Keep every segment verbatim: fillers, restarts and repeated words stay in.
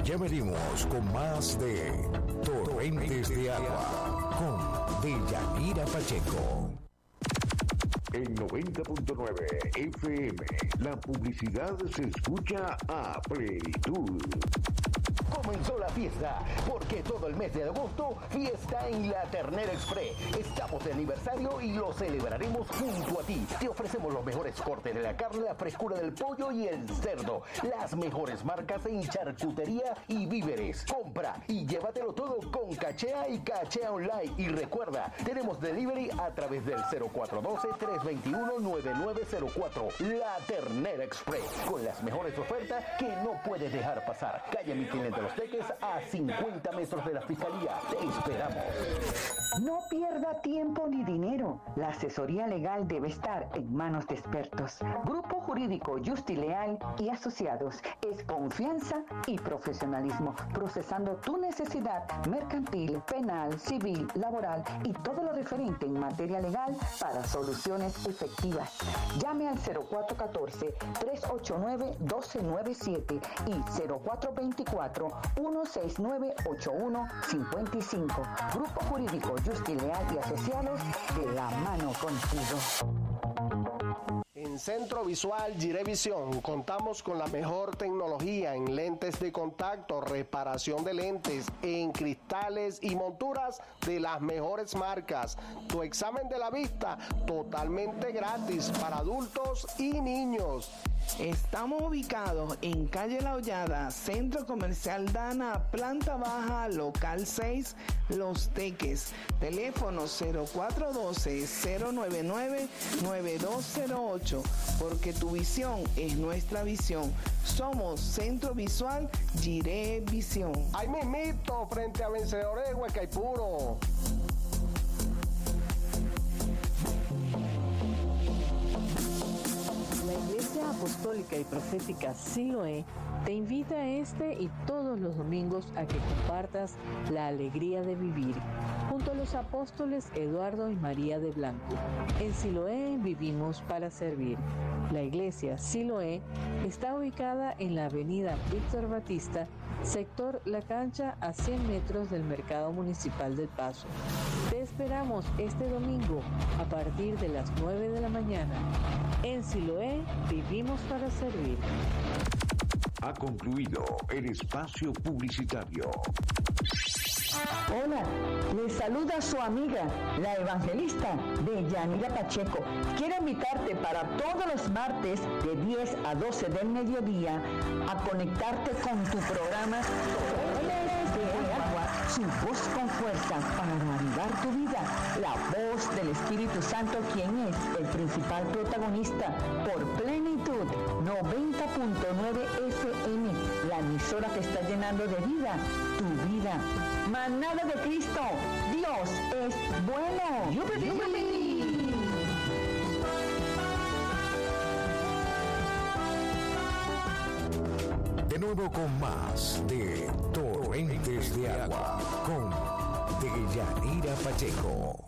Ya venimos con más de Torrentes de Agua con Deyanira Pacheco. En noventa punto nueve F M, la publicidad se escucha a plenitud. Comenzó la fiesta, porque todo el mes de agosto, fiesta en La Ternera Express. Estamos de aniversario y lo celebraremos junto a ti. Te ofrecemos los mejores cortes de la carne, la frescura del pollo y el cerdo. Las mejores marcas en charcutería y víveres. Compra y llévatelo todo con Cachea y Cachea Online. Y recuerda, tenemos delivery a través del cero cuatro uno dos, tres dos uno, nueve nueve cero cuatro. La Ternera Express, con las mejores ofertas que no puedes dejar pasar. Calle Miquelén de los Teques, a cincuenta metros de la Fiscalía. Te esperamos. No pierda tiempo ni dinero. La asesoría legal debe estar en manos de expertos. Grupo Jurídico Justi Leal y Asociados es confianza y profesionalismo, procesando tu necesidad mercantil, penal, civil, laboral y todo lo referente en materia legal para soluciones efectivas. Llame al cero cuatro uno cuatro, tres ocho nueve, uno dos nueve siete y cero cuatro dos cuatro, uno seis nueve, ocho uno cinco cinco. Grupo Jurídico Justi Leal y Asociados, de la mano contigo. En Centro Visual Girevisión contamos con la mejor tecnología en lentes de contacto, reparación de lentes, en cristales y monturas de las mejores marcas. Tu examen de la vista totalmente gratis para adultos y niños. Estamos ubicados en Calle La Hollada, Centro Comercial Dana, planta baja, local seis, Los Teques. Teléfono cero cuatro uno dos, cero nueve nueve, nueve dos cero ocho, porque tu visión es nuestra visión. Somos Centro Visual Girevisión. ¡Ay, mismito! Frente a Vencedores de Huacaipuro. La Iglesia Apostólica y Profética Siloé te invita a este y todos los domingos a que compartas la alegría de vivir junto a los apóstoles Eduardo y María de Blanco. En Siloé vivimos para servir. La Iglesia Siloé está ubicada en la avenida Víctor Batista, sector La Cancha, a cien metros del Mercado Municipal del Paso. Te esperamos este domingo a partir de las nueve de la mañana. En Siloé vivimos para servir. Ha concluido el espacio publicitario. Hola, les saluda su amiga, la evangelista Deyanira Pacheco. Quiero invitarte para todos los martes de diez a doce del mediodía a conectarte con tu programa Torrentes de Agua, su voz con fuerza para avivar tu vida. La voz del Espíritu Santo, quien es el principal protagonista por Plenitud noventa punto nueve F M, la emisora que está llenando de vida tu vida. Manada de Cristo, Dios es bueno. ¡Yupi, yupi! De nuevo con más de Torrentes de Agua con Deyanira Pacheco.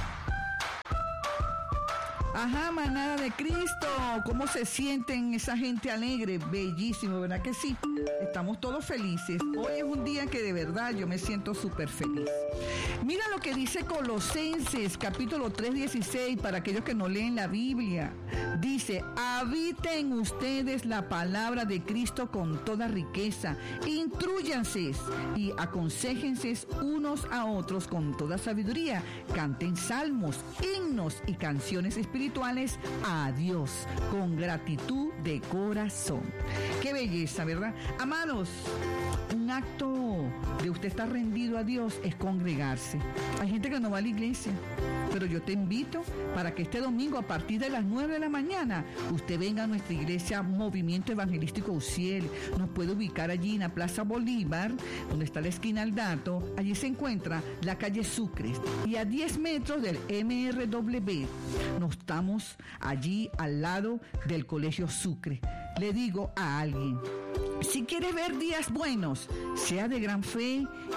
Ajá, manada de Cristo, ¿cómo se sienten esa gente alegre? Bellísimo, ¿verdad que sí? Estamos todos felices. Hoy es un día que de verdad yo me siento súper feliz. Mira lo que dice Colosenses, capítulo tres, dieciséis, para aquellos que no leen la Biblia. Dice, habite en ustedes la palabra de Cristo con toda riqueza. Intrúyanse y aconséjense unos a otros con toda sabiduría. Canten salmos, himnos y canciones espirituales a Dios con gratitud de corazón. Qué belleza, ¿verdad? Amados, un acto de usted estar rendido a Dios es congregarse. Hay gente que no va a la iglesia, pero yo te invito para que este domingo a partir de las nueve de la mañana usted venga a nuestra iglesia Movimiento Evangelístico Uciel. Nos puede ubicar allí en la Plaza Bolívar, donde está la esquina al dato. Allí se encuentra la calle Sucre y a diez metros del M R W nos estamos allí al lado del Colegio Sucre. Le digo a alguien, si quieres ver días buenos, sea de gran fe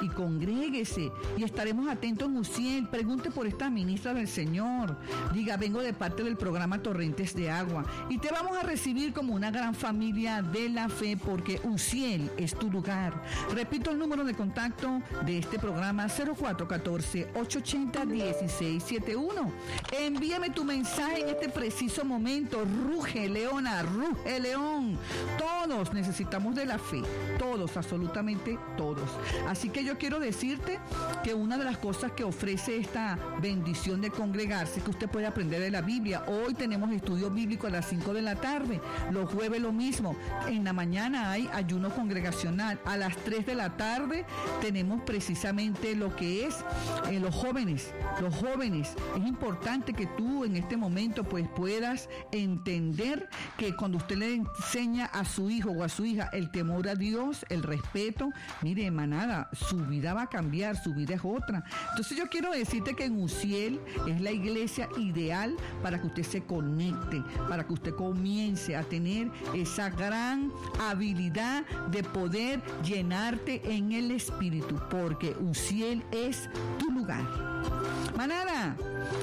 y congréguese y estaremos atentos en Uciel. Pregunte por esta ministra del Señor. Diga, vengo de parte del programa Torrentes de Agua y te vamos a recibir como una gran familia de la fe porque Uciel es tu lugar. Repito el número de contacto de este programa cero cuatro uno cuatro, ocho ocho cero, uno seis siete uno. Envíame tu mensaje en este preciso momento. Ruge, Leona, ruge, León. Todos necesitamos de la fe, todos, absolutamente todos. Así que yo quiero decirte que una de las cosas que ofrece esta bendición de congregarse es que usted puede aprender de la Biblia. Hoy tenemos estudio bíblico a las cinco de la tarde, los jueves lo mismo. En la mañana hay ayuno congregacional. A las tres de la tarde tenemos precisamente lo que es eh, los jóvenes. Los jóvenes, es importante que tú en este momento pues puedas entender que cuando usted le enseña a su hijo o a su hija el temor a Dios, el respeto, mire, manada, su vida va a cambiar, su vida es otra. Entonces yo quiero decirte que en Uciel es la iglesia ideal para que usted se conecte, para que usted comience a tener esa gran habilidad de poder llenarte en el espíritu, porque Uciel es tu lugar. Manada,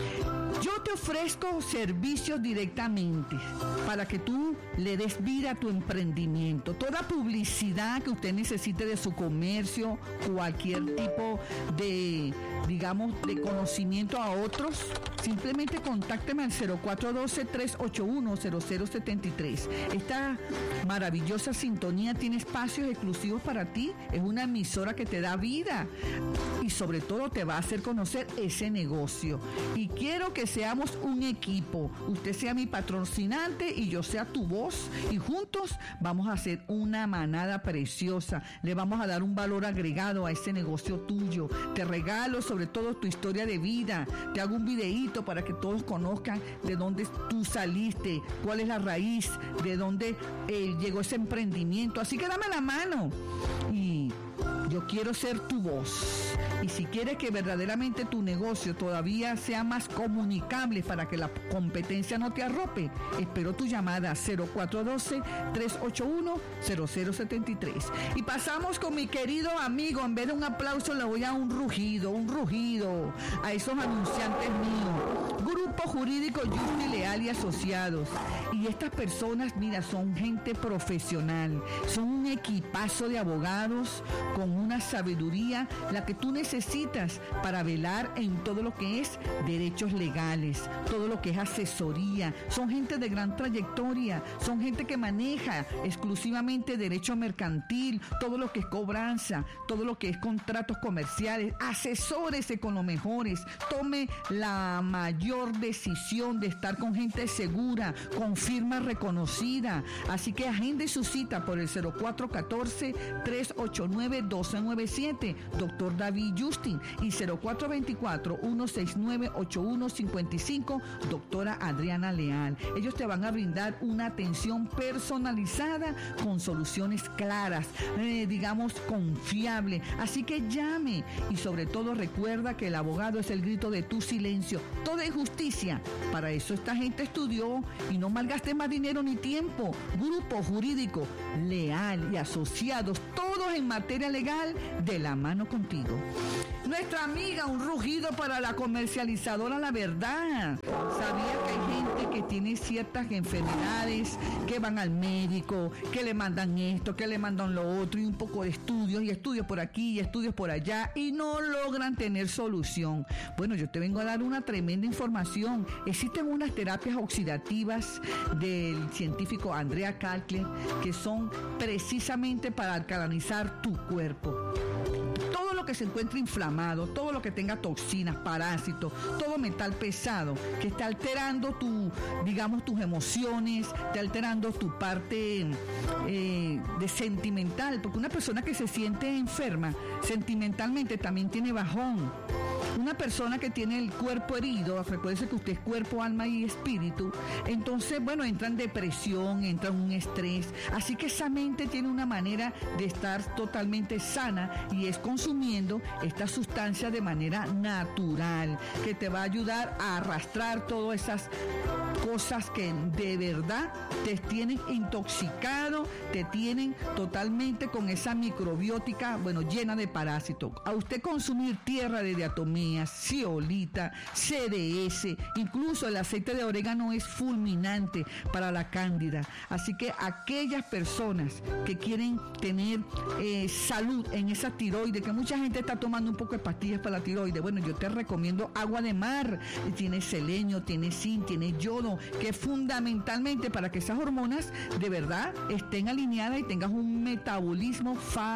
yo te ofrezco servicios directamente para que tú le des vida a tu emprendimiento. Toda publicidad que usted necesite de su comercio, cualquier tipo de, digamos, de conocimiento a otros, simplemente contácteme al cero cuatro uno dos, tres ocho uno, cero cero siete tres. Esta maravillosa sintonía tiene espacios exclusivos para ti. Es una emisora que te da vida y sobre todo te va a hacer conocer ese negocio. Y quiero que seamos un equipo. Usted sea mi patrocinante y yo sea tu voz. Y juntos vamos a hacer una manada preciosa. Le vamos a dar un valor agregado a ese negocio tuyo. Te regalo sobre todo tu historia de vida. Te hago un videíto para que todos conozcan de dónde tú saliste, cuál es la raíz, de dónde eh, llegó ese emprendimiento. Así que dame la mano y yo quiero ser tu voz. Y si quieres que verdaderamente tu negocio todavía sea más comunicable para que la competencia no te arrope, espero tu llamada cero cuatro uno dos, tres ocho uno, cero cero siete tres. Y pasamos con mi querido amigo. En vez de un aplauso le voy a un rugido, un rugido a esos anunciantes míos. Grupo Jurídico Justi Leal y Asociados. Y estas personas, mira, son gente profesional. Son un equipazo de abogados con una sabiduría, la que tú necesitas para velar en todo lo que es derechos legales, todo lo que es asesoría. Son gente de gran trayectoria, son gente que maneja exclusivamente derecho mercantil, todo lo que es cobranza, todo lo que es contratos comerciales. Asesórese con los mejores, tome la mayor decisión de estar con gente segura, con firma reconocida. Así que agende su cita por el cero cuatro uno cuatro, tres ocho nueve, dos nueve siete, doctor David Justin, y cero cuatro dos cuatro, uno seis nueve, ocho uno cinco cinco, doctora Adriana Leal. Ellos te van a brindar una atención personalizada con soluciones claras, eh, digamos confiable. Así que llame y sobre todo recuerda que el abogado es el grito de tu silencio. Toda injusticia, para eso esta gente estudió, y no malgaste más dinero ni tiempo. Grupo Jurídico Leal y Asociados, todos en materia legal, de la mano contigo. Nuestra amiga, un rugido para la comercializadora La Verdad. Sabía que hay gente que tiene ciertas enfermedades, que van al médico, que le mandan esto, que le mandan lo otro, y un poco de estudios, y estudios por aquí, y estudios por allá, y no logran tener solución. Bueno, yo te vengo a dar una tremenda información. Existen unas terapias oxidativas del científico Andrea Kalkler que son precisamente para alcalinizar tu cuerpo. Todo lo que se encuentre inflamado, todo lo que tenga toxinas, parásitos, todo metal pesado que está alterando tu, digamos, tus emociones, está alterando tu parte eh, de sentimental, porque una persona que se siente enferma sentimentalmente también tiene bajón. Una persona que tiene el cuerpo herido, recuerde que usted es cuerpo, alma y espíritu, entonces, bueno, entra en depresión, entra en un estrés. Así que esa mente tiene una manera de estar totalmente sana, y es consumiendo esta sustancia de manera natural, que te va a ayudar a arrastrar todas esas cosas que de verdad te tienen intoxicado, te tienen totalmente con esa microbiótica, bueno, llena de parásitos. A usted consumir tierra de diatomías, zeolita, C D S, incluso el aceite de orégano es fulminante para la cándida. Así que aquellas personas que quieren tener eh, salud en esa tiroide, que mucha gente está tomando un poco de pastillas para la tiroide, bueno, yo te recomiendo agua de mar. Tiene selenio, tiene zinc, tiene yodo, que es fundamentalmente para que esas hormonas de verdad estén alineadas y tengas un metabolismo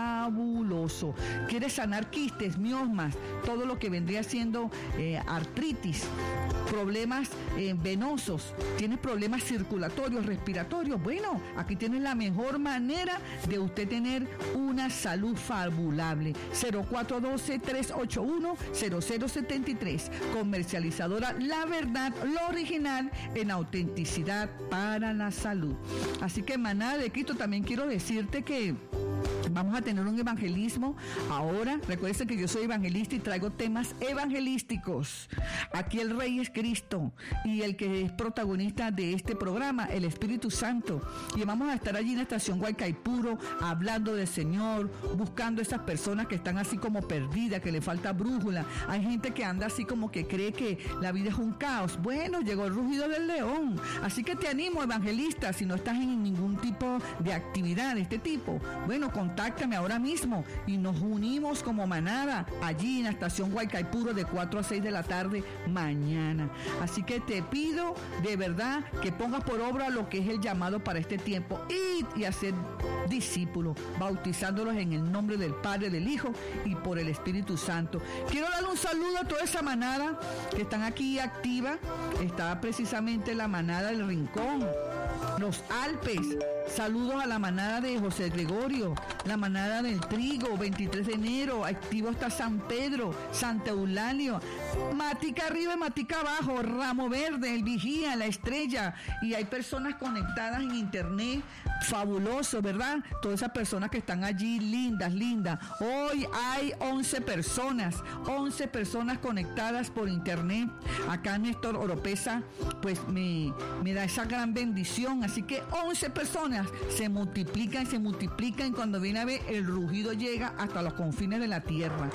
fabuloso. ¿Quieres sanar quistes, miosmas, todo lo que vendría siendo eh, artritis, problemas eh, venosos, tienes problemas circulatorios, respiratorios? Bueno, aquí tienes la mejor manera de usted tener una salud fabulable. cero cuatro uno dos, tres ocho uno, cero cero siete tres, comercializadora La Verdad, lo original en autenticidad para la salud. Así que, manada de Cristo, también quiero decirte que vamos a tener un evangelismo ahora. Recuerden que yo soy evangelista y traigo temas evangelísticos. Aquí el Rey es Cristo y el que es protagonista de este programa, el Espíritu Santo. Y vamos a estar allí en la estación Guaycaipuro hablando del Señor, buscando esas personas que están así como perdidas, que le falta brújula. Hay gente que anda así como que cree que la vida es un caos. Bueno, llegó el rugido del león. Así que te animo, evangelista, si no estás en ningún tipo de actividad de este tipo, bueno, contáctame ahora mismo y nos unimos como manada allí en la estación Guaycaipuro de cuatro a seis de la tarde mañana. Así que te pido de verdad que pongas por obra lo que es el llamado para este tiempo. Id y hacer discípulos, bautizándolos en el nombre del Padre, del Hijo y por el Espíritu Santo. Quiero darle un saludo a toda esa manada que están aquí activa. Está precisamente la manada del Rincón, los Alpes. Saludos a la manada de José Gregorio, la manada del Trigo, veintitrés de enero, activo hasta San Pedro, Santa Eulalio, Matica arriba y Matica abajo, Ramo Verde, el Vigía, la Estrella, y hay personas conectadas en internet, fabuloso, ¿verdad? Todas esas personas que están allí, lindas, lindas. Hoy hay once personas, once personas conectadas por internet. Acá Néstor Oropesa, pues me, me da esa gran bendición, así que once personas se multiplican, se multiplican y cuando viene a ver el rugido llega hasta los confines de la tierra.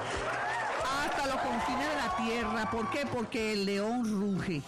Hasta los confines de la tierra. ¿Por qué? Porque el león ruge.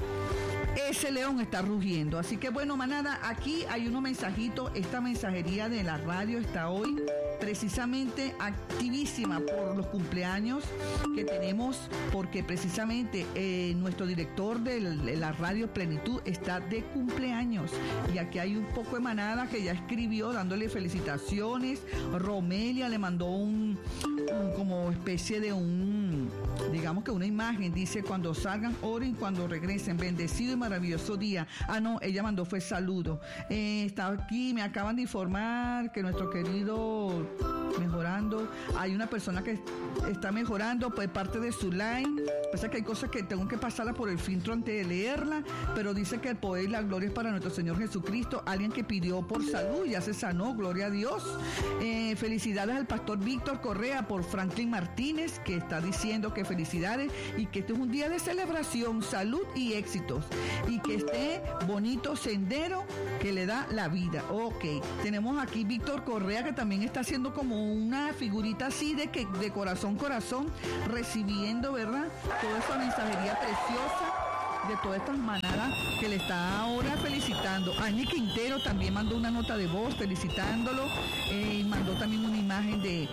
Ese león está rugiendo. Así que bueno, manada, aquí hay unos mensajitos. Esta mensajería de la radio está hoy precisamente activísima por los cumpleaños que tenemos, porque precisamente eh, nuestro director de la radio Plenitud está de cumpleaños y aquí hay un poco de manada que ya escribió dándole felicitaciones. Romelia le mandó un, un como especie de un, digamos que una imagen, dice: cuando salgan, oren, cuando regresen, bendecido y maravilloso día. Ah, no, ella mandó fue saludo. Eh, está aquí, me acaban de informar que nuestro querido Mejorando, hay una persona que está mejorando por parte de su line. Pasa que hay cosas que tengo que pasarla por el filtro antes de leerla, pero dice que el poder y la gloria es para nuestro Señor Jesucristo. Alguien que pidió por salud, ya se sanó, gloria a Dios. Eh, felicidades al pastor Víctor Correa por Franklin Martínez, que está diciendo que felicidades y que este es un día de celebración, salud y éxitos, y que esté bonito sendero que le da la vida. Ok, tenemos aquí Víctor Correa, que también está haciendo como una figurita así de que de corazón corazón, recibiendo, ¿verdad?, toda esa mensajería preciosa de todas estas manadas que le está ahora felicitando. Annie Quintero también mandó una nota de voz felicitándolo, eh, y mandó también una imagen de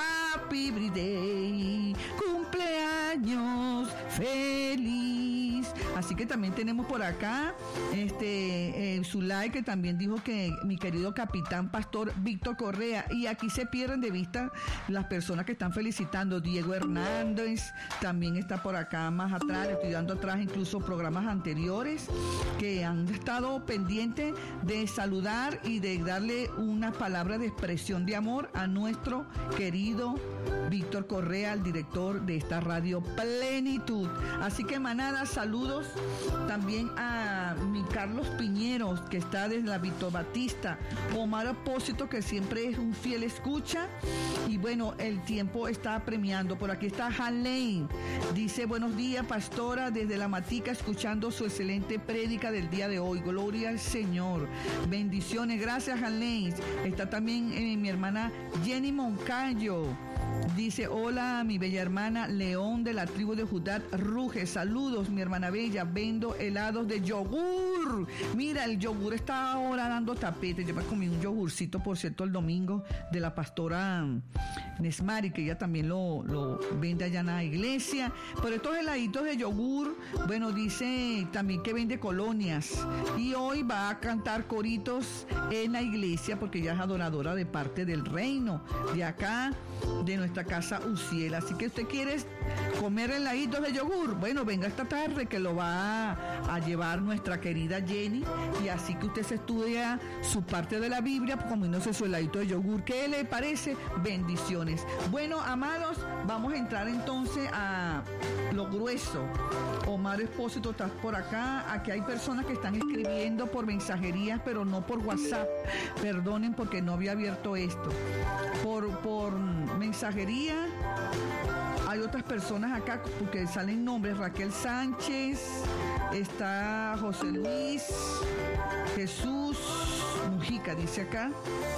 Happy Birthday, cumpleaños feliz. Así que también tenemos por acá este eh, Zulay, que también dijo que mi querido capitán pastor Víctor Correa, y aquí se pierden de vista las personas que están felicitando. Diego Hernández también está por acá más atrás, estoy dando atrás incluso programas anteriores que han estado pendientes de saludar y de darle una palabra de expresión de amor a nuestro querido Víctor Correa, el director de esta radio Plenitud. Así que manada, saludos también a mi Carlos Piñeros, que está desde la Víctor Batista, Omar Apósito, que siempre es un fiel escucha, y bueno, el tiempo está premiando. Por aquí está Hanley, dice: buenos días, pastora, desde La Matica, escuchando su excelente prédica del día de hoy. Gloria al Señor, bendiciones, gracias Hanley. Está también eh, mi hermana Jenny Moncayo. Dice: hola, mi bella hermana León de la tribu de Judá ruge. Saludos, mi hermana bella. Vendo helados de yogur. Mira, el yogur está ahora dando tapete. Yo me comí un yogurcito, por cierto, el domingo, de la pastora Nesmari, que ella también lo, lo vende allá en la iglesia. Pero estos heladitos de yogur, bueno, dice también que vende colonias. Y hoy va a cantar coritos en la iglesia, porque ella es adoradora de parte del reino, de acá, de nuestra casa Uciel. Así que usted quiere comer heladitos de yogur, bueno, venga esta tarde, que lo va a, a llevar nuestra querida Jenny, y así que usted se estudia su parte de la Biblia comiéndose su heladito de yogur. ¿Qué le parece? Bendiciones. Bueno, amados, vamos a entrar entonces a lo grueso. Omar Espósito, estás por acá. Aquí hay personas que están escribiendo por mensajerías, pero no por WhatsApp. Perdonen, porque no había abierto esto. Por, por mensajería hay otras personas acá, porque salen nombres: Raquel Sánchez, está José Luis, Jesús Mujica, dice acá.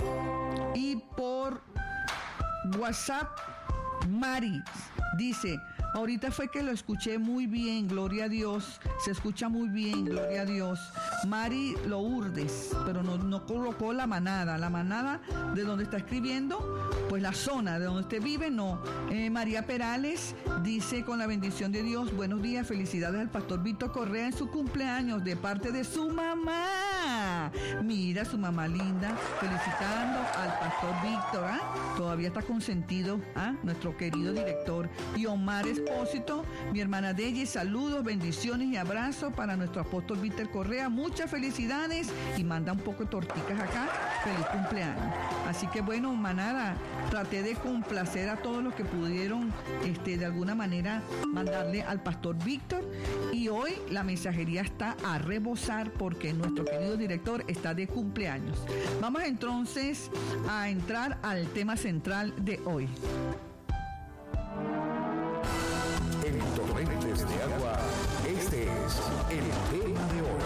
Y por WhatsApp, Mari dice: ahorita fue que lo escuché muy bien, gloria a Dios, se escucha muy bien, gloria a Dios. Mari Lourdes, pero no, no colocó la manada, la manada de donde está escribiendo, pues la zona de donde usted vive, no. Eh, María Perales dice: con la bendición de Dios, buenos días, felicidades al pastor Víctor Correa en su cumpleaños de parte de su mamá. Mira, su mamá linda, felicitando al pastor Víctor, ¿ah? Todavía está consentido, ¿ah? Nuestro querido director. Y Omar Espósito, mi hermana Deji, saludos, bendiciones y abrazos para nuestro apóstol Víctor Correa. Muchas felicidades, y manda un poco de torticas acá. Feliz cumpleaños. Así que bueno, manada, traté de complacer a todos los que pudieron este, de alguna manera mandarle al pastor Víctor, y hoy la mensajería está a rebosar porque nuestro querido director está de cumpleaños. Vamos entonces a entrar al tema central de hoy. En Torrentes de Agua, este es el tema de hoy.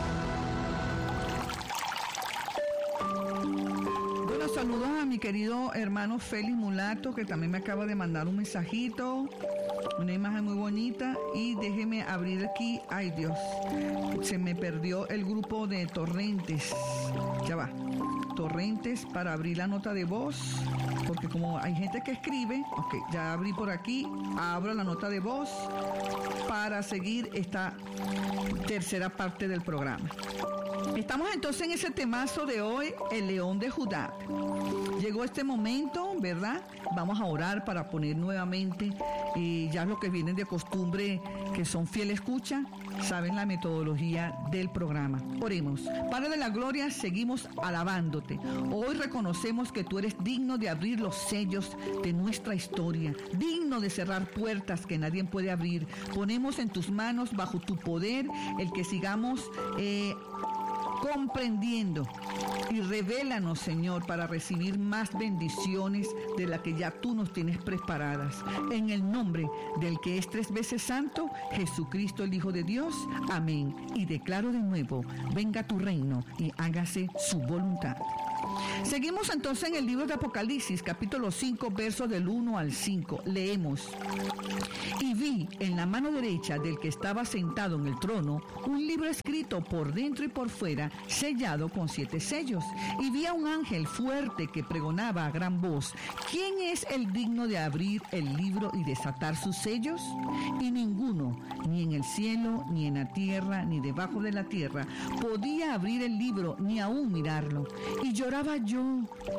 Bueno, saludos a mi querido hermano Félix Mulato, que también me acaba de mandar un mensajito, una imagen muy bonita. Y déjeme abrir aquí, ay Dios, se me perdió el grupo de Torrentes, ya va, Torrentes, para abrir la nota de voz, porque como hay gente que escribe, ok, ya abrí por aquí, abro la nota de voz para seguir esta tercera parte del programa. Estamos entonces en ese temazo de hoy, el León de Judá. Llegó este momento, ¿verdad? Vamos a orar para poner nuevamente, eh, ya los que vienen de costumbre, que son fiel escucha, saben la metodología del programa. Oremos. Padre de la gloria, seguimos alabándote. Hoy reconocemos que tú eres digno de abrir los sellos de nuestra historia, digno de cerrar puertas que nadie puede abrir. Ponemos en tus manos, bajo tu poder, el que sigamos eh, comprendiendo, y revélanos, Señor, para recibir más bendiciones de las que ya tú nos tienes preparadas. En el nombre del que es tres veces santo, Jesucristo, el Hijo de Dios. Amén. Y declaro de nuevo: venga tu reino y hágase su voluntad. Seguimos entonces en el libro de Apocalipsis, capítulo cinco, versos del uno al cinco. Leemos: y vi en la mano derecha del que estaba sentado en el trono un libro escrito por dentro y por fuera, sellado con siete sellos. Y vi a un ángel fuerte que pregonaba a gran voz: ¿quién es el digno de abrir el libro y desatar sus sellos? Y ninguno, ni en el cielo, ni en la tierra, ni debajo de la tierra, podía abrir el libro, ni aún mirarlo. Y lloraba yo,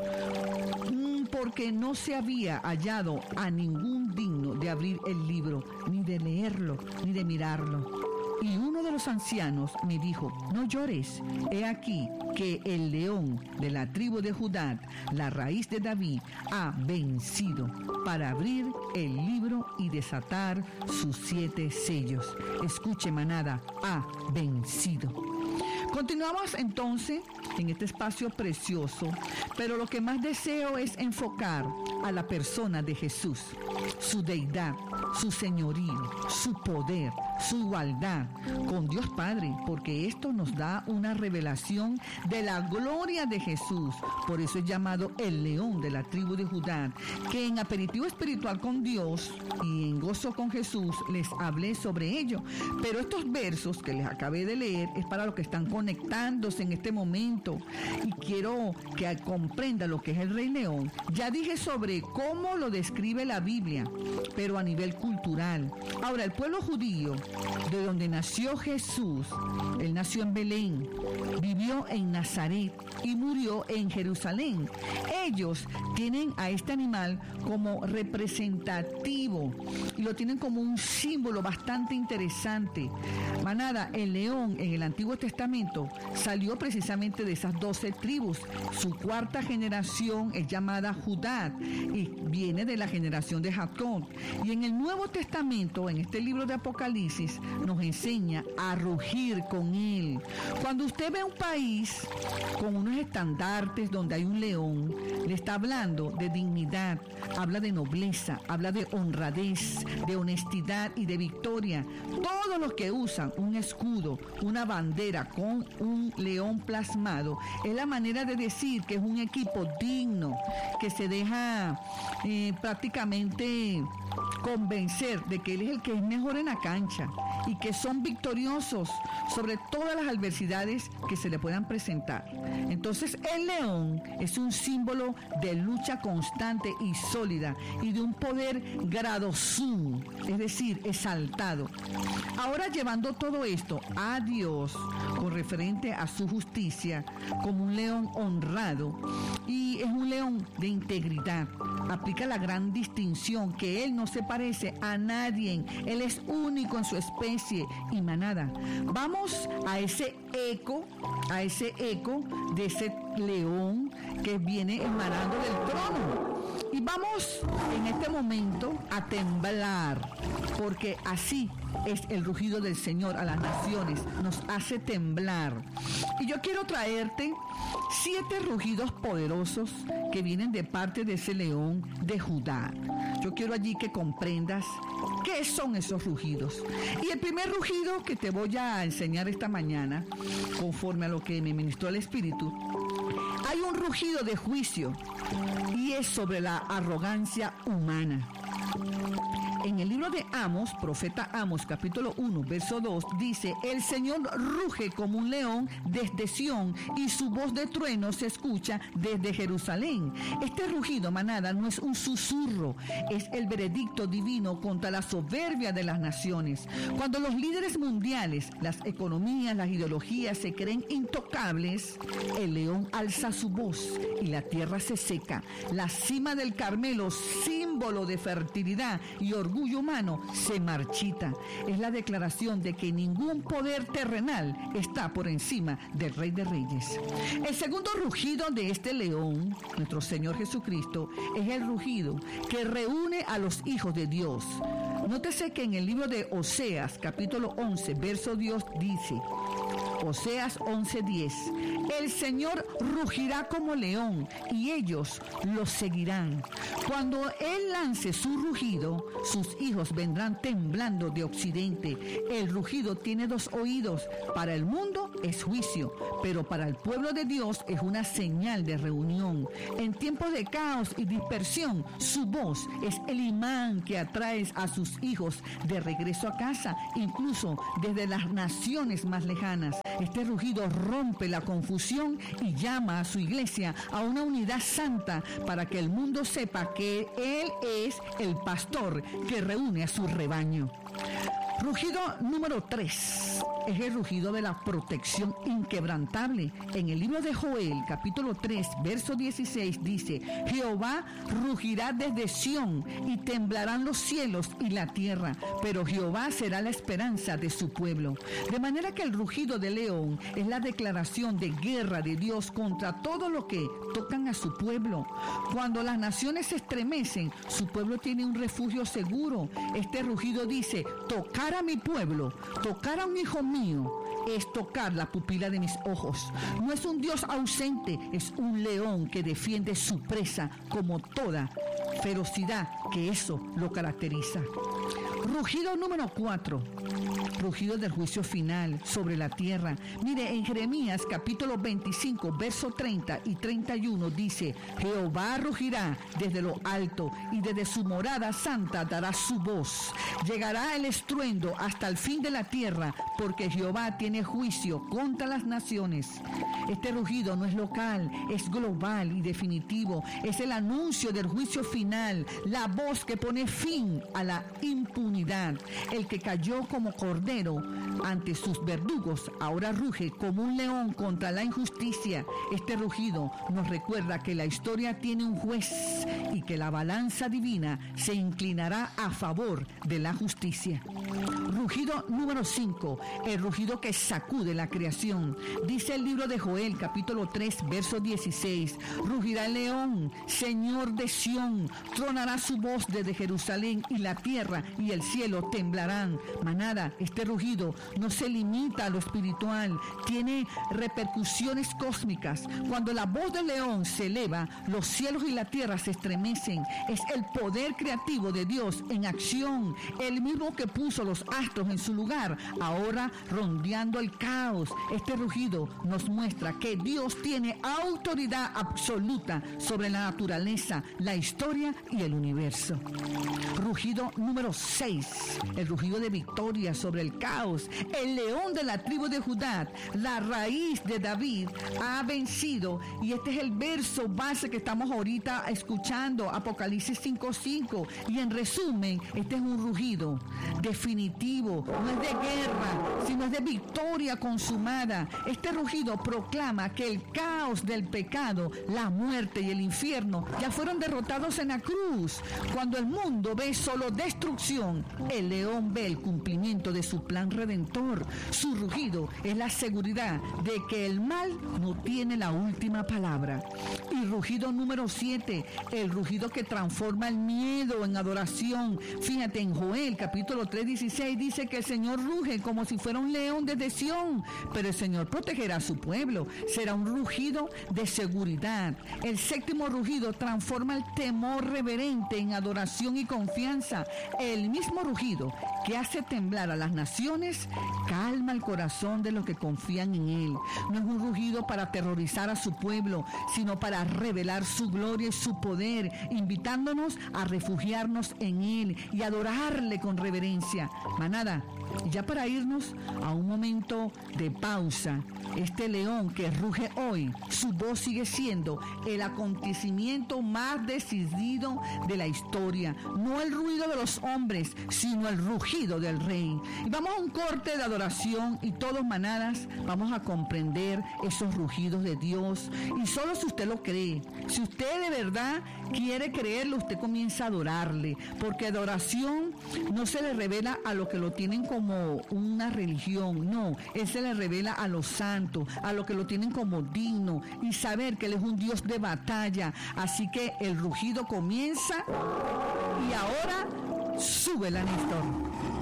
porque no se había hallado a ningún digno de abrir el libro, ni de leerlo, ni de mirarlo. Y uno de los ancianos me dijo: no llores, he aquí que el león de la tribu de Judá, la raíz de David, ha vencido para abrir el libro y desatar sus siete sellos. Escuche, manada, ha vencido. Continuamos entonces en este espacio precioso, pero lo que más deseo es enfocar a la persona de Jesús, su deidad, su señorío, su poder, su igualdad con Dios Padre, porque esto nos da una revelación de la gloria de Jesús. Por eso es llamado el león de la tribu de Judá, que en aperitivo espiritual con Dios y en gozo con Jesús les hablé sobre ello. Pero estos versos que les acabé de leer es para los que están conectándose en este momento, y quiero que comprenda lo que es el Rey León. Ya dije sobre cómo lo describe la Biblia, pero a nivel cultural. Ahora, el pueblo judío, de donde nació Jesús, él nació en Belén, vivió en Nazaret y murió en Jerusalén. Ellos tienen a este animal como representativo y lo tienen como un símbolo bastante interesante. Manada, el león en el Antiguo Testamento salió precisamente de esas doce tribus. Su cuarta generación es llamada Judá y viene de la generación de Jacob. Y en el Nuevo Testamento, en este libro de Apocalipsis, nos enseña a rugir con él. Cuando usted ve un país con unos estandartes donde hay un león, le está hablando de dignidad, habla de nobleza, habla de honradez, de honestidad y de victoria. Todos los que usan un escudo, una bandera con un león plasmado, es la manera de decir que es un equipo digno, que se deja eh, prácticamente convencer de que él es el que es mejor en la cancha y que son victoriosos sobre todas las adversidades que se le puedan presentar. Entonces, el león es un símbolo de lucha constante y sólida y de un poder gradosum, es decir, exaltado. Ahora, llevando todo esto a Dios con referente a su justicia, como un león honrado, y es un león de integridad, aplica la gran distinción que él no se parece a nadie, él es único en su especie y manada. Vamos a ese eco, a ese eco de ese león que viene emanando del trono. Y vamos en este momento a temblar, porque así es el rugido del Señor a las naciones, nos hace temblar. Y yo quiero traerte siete rugidos poderosos que vienen de parte de ese león de Judá. Yo quiero allí que comprendas qué son esos rugidos. Y el primer rugido que te voy a enseñar esta mañana, conforme a lo que me ministró el Espíritu, hay un rugido de juicio y es sobre la arrogancia humana. En el libro de Amos, profeta Amos, capítulo uno, verso dos, dice: el Señor ruge como un león desde Sión y su voz de trueno se escucha desde Jerusalén. Este rugido, manada, no es un susurro, es el veredicto divino contra la soberbia de las naciones. Cuando los líderes mundiales, las economías, las ideologías se creen intocables, el león alza su voz y la tierra se seca. La cima del Carmelo, símbolo de fertilidad y orgullo humano, se marchita. Es la declaración de que ningún poder terrenal está por encima del Rey de Reyes. El segundo rugido de este león, nuestro Señor Jesucristo, es el rugido que reúne a los hijos de Dios. Nótese que en el libro de Oseas, capítulo once, verso Dios dice, Oseas once diez, el Señor rugirá como león y ellos lo seguirán. Cuando Él lance su rugido, sus hijos vendrán temblando de occidente. El rugido tiene dos oídos. Para el mundo es juicio, pero para el pueblo de Dios es una señal de reunión. En tiempos de caos y dispersión, su voz es el imán que atrae a sus hijos de regreso a casa, incluso desde las naciones más lejanas. Este rugido rompe la confusión y llama a su iglesia a una unidad santa para que el mundo sepa que Él es el pastor que reúne a su rebaño. Rugido número tres es el rugido de la protección inquebrantable. En el libro de Joel, capítulo tres, verso dieciséis, dice: Jehová rugirá desde Sión y temblarán los cielos y la tierra, pero Jehová será la esperanza de su pueblo. De manera que el rugido del león es la declaración de guerra de Dios contra todo lo que tocan a su pueblo. Cuando las naciones se estremecen, su pueblo tiene un refugio seguro. Este rugido dice: tocar a mi pueblo, tocar a un hijo mío, es tocar la pupila de mis ojos. No es un Dios ausente, es un león que defiende su presa como toda ferocidad, que eso lo caracteriza. Rugido número cuatro. Rugido del juicio final sobre la tierra. Mire, en Jeremías capítulo veinticinco, verso treinta y treinta y uno dice: Jehová rugirá desde lo alto y desde su morada santa dará su voz. Llegará el estruendo hasta el fin de la tierra, porque Jehová tiene juicio contra las naciones. Este rugido no es local, es global y definitivo. Es el anuncio del juicio final, la voz que pone fin a la impunidad. El que cayó como cordero ante sus verdugos, ahora ruge como un león contra la injusticia. Este rugido nos recuerda que la historia tiene un juez y que la balanza divina se inclinará a favor de la justicia. Rugido número cinco, el rugido que sacude la creación. Dice el libro de Joel, capítulo tres, verso dieciséis: rugirá el león, Señor de Sión, tronará su voz desde Jerusalén, y la tierra y el cielo temblarán. Manada, este rugido no se limita a lo espiritual, tiene repercusiones cósmicas. Cuando la voz del león se eleva, los cielos y la tierra se estremecen. Es el poder creativo de Dios en acción, el mismo que puso los astros en su lugar, ahora rondeando el caos. Este rugido nos muestra que Dios tiene autoridad absoluta sobre la naturaleza, la historia y el universo. Rugido número seis, el rugido de victoria sobre el caos. El león de la tribu de Judá, la raíz de David, ha vencido. Y este es el verso base que estamos ahorita escuchando, Apocalipsis cinco cinco. Y en resumen, este es un rugido definitivo, no es de guerra, sino es de victoria consumada. Este rugido proclama que el caos del pecado, la muerte y el infierno ya fueron derrotados en la cruz. Cuando el mundo ve solo destrucción, el león ve el cumplimiento de su plan redentor. Su rugido es la seguridad de que el mal no tiene la última palabra. Y rugido número siete, el rugido que transforma el miedo en adoración. Fíjate, en Joel capítulo tres, dieciséis dice que el Señor ruge como si fuera un león desde Sión, pero el Señor protegerá a su pueblo. Será un rugido de seguridad. El séptimo rugido transforma el temor reverente en adoración y confianza. El mismo rugido que hace temblar a las naciones calma el corazón de los que confían en Él. No es un rugido para aterrorizar a su pueblo, sino para revelar su gloria y su poder, invitándonos a refugiarnos en Él y adorarle con reverencia. Manada, ya para irnos a un momento de pausa, este león que ruge hoy, su voz sigue siendo el acontecimiento más decidido de la historia. No el ruido de los hombres, sino el rugido del Rey. Y vamos a un corte de adoración y todos, manadas, vamos a comprender esos rugidos de Dios. Y solo si usted lo cree, si usted de verdad quiere creerlo, usted comienza a adorarle, porque adoración no se le revela a los que lo tienen como una religión, no, Él se le revela a los santos, a los que lo tienen como digno, y saber que Él es un Dios de batalla. Así que el rugido comienza y ahora sube la Néstor.